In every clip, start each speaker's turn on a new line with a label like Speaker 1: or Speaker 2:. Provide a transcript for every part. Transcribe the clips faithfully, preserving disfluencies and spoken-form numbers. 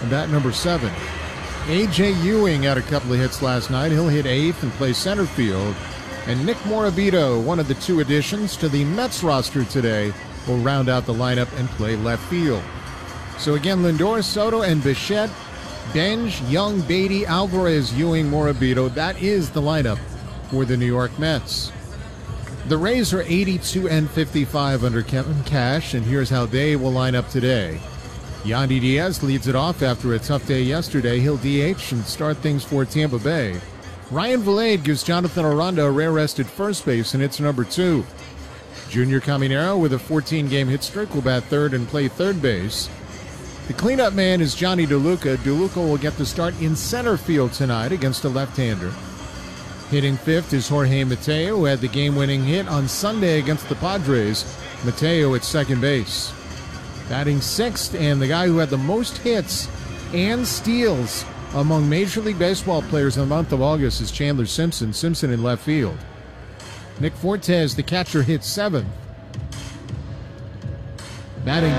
Speaker 1: and bat number seven. A J Ewing had a couple of hits last night. He'll hit eighth and play center field. And Nick Morabito, one of the two additions to the Mets roster today, will round out the lineup and play left field. So again, Lindor, Soto, and Bichette, Benj, Young, Beatty, Alvarez, Ewing, Morabito. That is the lineup for the New York Mets. The Rays are eighty-two and fifty-five under Kevin Cash, and here's how they will line up today. Yandy Diaz leads it off after a tough day yesterday. He'll D H and start things for Tampa Bay. Ryan Vilade gives Jonathan Aranda a rare rest at first base, and it's number two. Junior Caminero, with a fourteen-game hit streak, will bat third and play third base. The cleanup man is Johnny DeLuca. DeLuca will get the start in center field tonight against a left-hander. Hitting fifth is Jorge Mateo, who had the game-winning hit on Sunday against the Padres. Mateo at second base. Batting sixth, and the guy who had the most hits and steals among Major League Baseball players in the month of August is Chandler Simpson. Simpson in left field. Nick Fortes, the catcher, hits seventh. Batting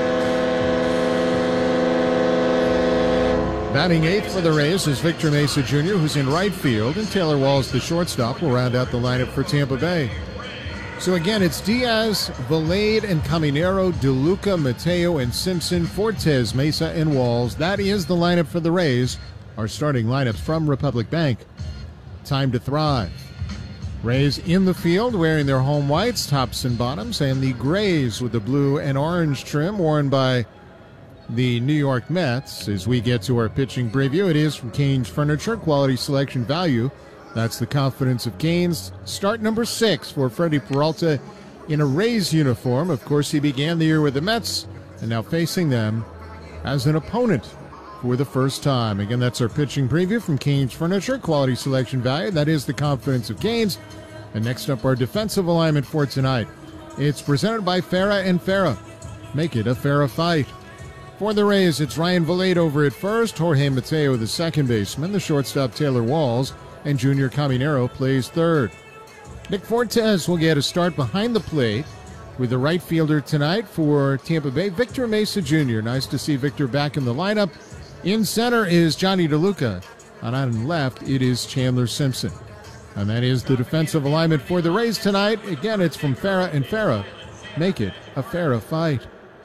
Speaker 1: Batting eighth for the Rays is Victor Mesa Junior, who's in right field, and Taylor Walls, the shortstop, will round out the lineup for Tampa Bay. So again, it's Diaz, Vilade, and Caminero, DeLuca, Mateo, and Simpson, Fortes, Mesa, and Walls. That is the lineup for the Rays. Our starting lineups from Republic Bank. Time to thrive. Rays in the field wearing their home whites, tops and bottoms, and the grays with the blue and orange trim worn by the New York Mets. As we get to our pitching preview, it is from Cain's Furniture, quality, selection, value. That's the confidence of Cain's. Start number six for Freddie Peralta in a Rays uniform. Of course, he began the year with the Mets and now facing them as an opponent for the first time. Again, that's our pitching preview from Cain's Furniture, quality, selection, value. That is the confidence of Cain's. And next up, our defensive alignment for tonight. It's presented by Farah and Farah. Make it a Farah fight. For the Rays, it's Ryan Vilade over at first, Jorge Mateo, the second baseman, the shortstop Taylor Walls, and Junior Caminero plays third. Nick Fortes will get a start behind the plate with the right fielder tonight for Tampa Bay, Victor Mesa Junior Nice to see Victor back in the lineup. In center is Johnny DeLuca, and on left it is Chandler Simpson. And that is the defensive alignment for the Rays tonight. Again, it's from Farah and Farah. Make it a Farah fight.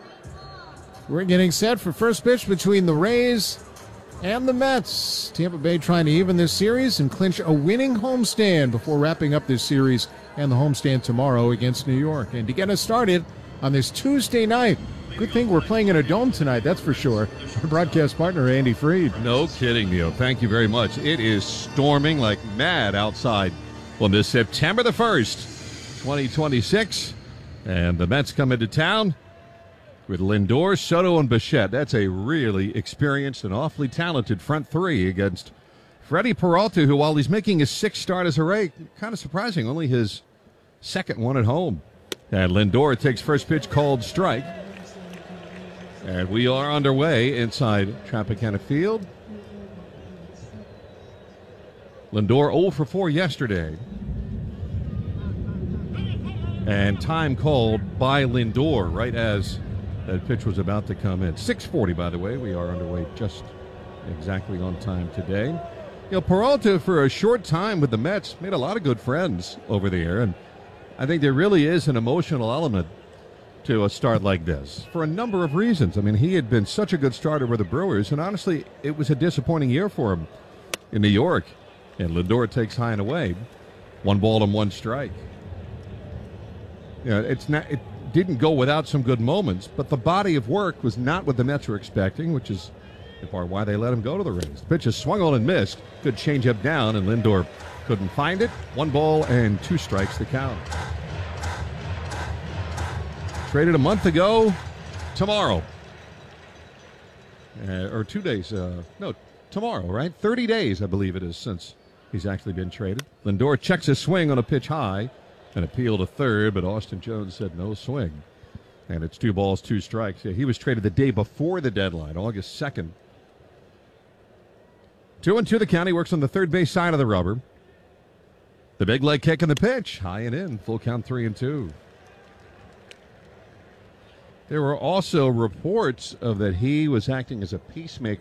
Speaker 1: We're getting set for first pitch between the Rays and the Mets. Tampa Bay trying to even this series and clinch a winning homestand before wrapping up this series and the homestand tomorrow against New York. And to get us started on this Tuesday night, good thing we're playing in a dome tonight, that's for sure. Our broadcast partner, Andy Freed.
Speaker 2: No kidding, Neil. Thank you very much. It is storming like mad outside on this September the first, twenty twenty-six. And the Mets come into town with Lindor, Soto, and Bichette. That's a really experienced and awfully talented front three against Freddie Peralta, who, while he's making his sixth start as a Ray, kind of surprising, only his second one at home. And Lindor takes first pitch, called strike. And we are underway inside Tropicana Field. Lindor oh for four yesterday. And time called by Lindor right as that pitch was about to come in. six forty, by the way. We are underway just exactly on time today. You know, Peralta, for a short time with the Mets, made a lot of good friends over there. And I think there really is an emotional element to a start like this for a number of reasons. I mean, he had been such a good starter with the Brewers, and honestly, it was a disappointing year for him in New York. And Lindor takes high and away. One ball and one strike. You know, it's not... It, didn't go without some good moments, but the body of work was not what the Mets were expecting, which is in part why they let him go to the Rays. The pitch is swung on and missed. Good changeup down, and Lindor couldn't find it. One ball and two strikes to count. Traded a month ago tomorrow. Uh, or two days. Uh, no, tomorrow, right? thirty days, I believe it is, since he's actually been traded. Lindor checks his swing on a pitch high. An appeal to third, but Austin Jones said no swing. And it's two balls, two strikes. Yeah, he was traded the day before the deadline, August second. Two and two the count. He works on the third base side of the rubber. The big leg kick and the pitch. High and in. Full count three and two. There were also reports of that he was acting as a peacemaker